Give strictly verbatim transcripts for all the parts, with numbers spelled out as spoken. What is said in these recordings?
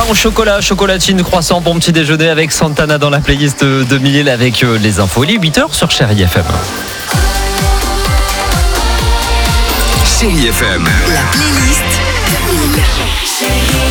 Pain au chocolat, chocolatine, croissant, bon petit déjeuner avec Santana dans la playlist de Mille avec les infos. Il est huit heures sur Chérie F M. Chérie F M. La playlist Chérie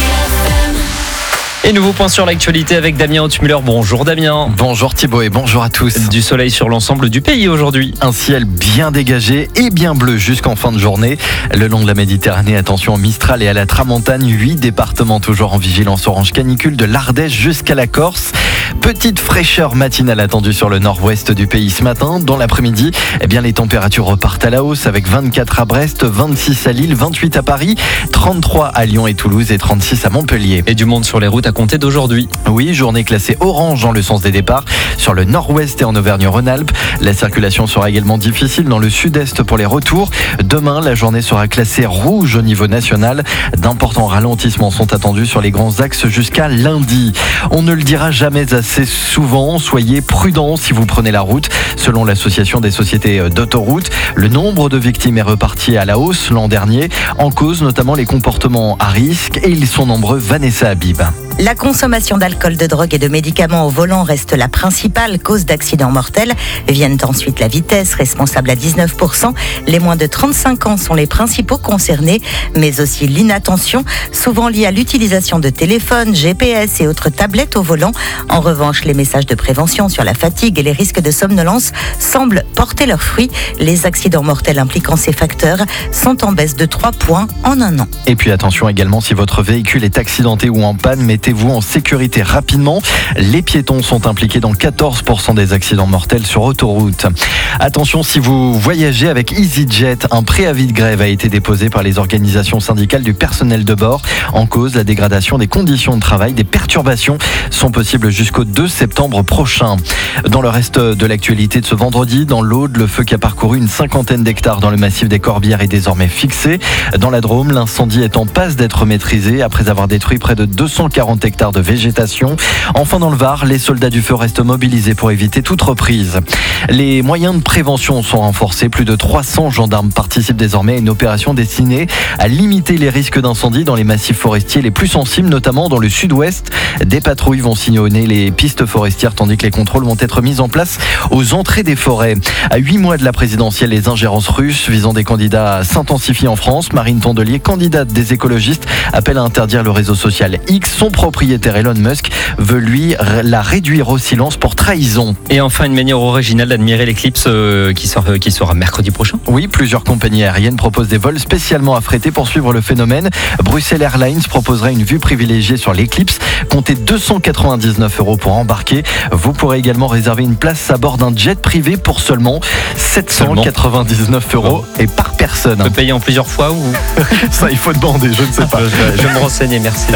F M. Et nouveau point sur l'actualité avec Damien Hautmuller. Bonjour Damien. Bonjour Thibaut et bonjour à tous. Du soleil sur l'ensemble du pays aujourd'hui. Un ciel bien dégagé et bien bleu jusqu'en fin de journée. Le long de la Méditerranée, attention au Mistral et à la Tramontane. Huit départements toujours en vigilance orange canicule de l'Ardèche jusqu'à la Corse. Petite fraîcheur matinale attendue sur le nord-ouest du pays ce matin. Dans l'après-midi, eh bien, les températures repartent à la hausse avec vingt-quatre à Brest, vingt-six à Lille, vingt-huit à Paris, trente-trois à Lyon et Toulouse et trente-six à Montpellier. Et du monde sur les routes à compter d'aujourd'hui. Oui, journée classée orange dans le sens des départs sur le nord-ouest et en Auvergne-Rhône-Alpes. La circulation sera également difficile dans le sud-est pour les retours. Demain, la journée sera classée rouge au niveau national. D'importants ralentissements sont attendus sur les grands axes jusqu'à lundi. On ne le dira jamais assez souvent, soyez prudents si vous prenez la route. Selon l'association des sociétés d'autoroutes, le nombre de victimes est reparti à la hausse l'an dernier, en cause notamment les comportements à risque, et ils sont nombreux. Vanessa Habib. La consommation d'alcool, de drogue et de médicaments au volant reste la principale cause d'accidents mortels. Viennent ensuite la vitesse, responsable à dix-neuf pour cent. Les moins de trente-cinq ans sont les principaux concernés, mais aussi l'inattention, souvent liée à l'utilisation de téléphones, G P S et autres tablettes au volant. En revanche, les messages de prévention sur la fatigue et les risques de somnolence semblent porter leurs fruits. Les accidents mortels impliquant ces facteurs sont en baisse de trois points en un an. Et puis attention également, si votre véhicule est accidenté ou en panne, mettez-vous en sécurité rapidement. Les piétons sont impliqués dans quatorze pour cent des accidents mortels sur autoroute. Attention, si vous voyagez avec EasyJet, un préavis de grève a été déposé par les organisations syndicales du personnel de bord. En cause, la dégradation des conditions de travail. Des perturbations sont possibles jusqu'au deux septembre prochain. Dans le reste de l'actualité de ce vendredi, dans l'Aude, le feu qui a parcouru une cinquantaine d'hectares dans le massif des Corbières est désormais fixé. Dans la Drôme, l'incendie est en passe d'être maîtrisé après avoir détruit près de deux cent quarante hectares de végétation. Enfin, dans le Var, les soldats du feu restent mobilisés pour éviter toute reprise. Les moyens de prévention sont renforcés. Plus de trois cents gendarmes participent désormais à une opération destinée à limiter les risques d'incendie dans les massifs forestiers les plus sensibles, notamment dans le sud-ouest. Des patrouilles vont sillonner les pistes forestières tandis que les contrôles vont être mis en place aux entrées des forêts. À huit mois de la présidentielle, les ingérences russes visant des candidats s'intensifient en France. Marine Tondelier, candidate des écologistes, appelle à interdire le réseau social X. Son propriétaire Elon Musk veut lui la réduire au silence pour trahison. Et enfin, une manière originale d'admirer l'éclipse euh, qui, sort, euh, qui sera mercredi prochain. Oui, plusieurs compagnies aériennes proposent des vols spécialement affrétés pour suivre le phénomène. Bruxelles Airlines proposera une vue privilégiée sur l'éclipse. Comptez deux cent quatre-vingt-dix-neuf euros pour embarquer. Vous pourrez également réserver une place à bord d'un jet privé pour seulement sept cent quatre-vingt-dix-neuf euros et par personne. On peut payer en plusieurs fois ou ça, il faut demander, je ne sais pas. je, vais, je vais me renseigner, merci.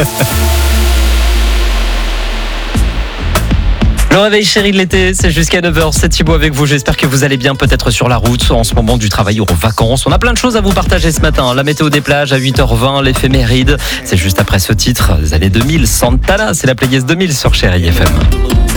Le réveil chéri de l'été, c'est jusqu'à neuf heures, c'est Thibaut avec vous, j'espère que vous allez bien, peut-être sur la route, en ce moment du travail ou en vacances. On a plein de choses à vous partager ce matin, la météo des plages à huit heures vingt, l'éphéméride, c'est juste après ce titre, les années deux mille, Santana, c'est la playlist deux mille sur Chérie F M.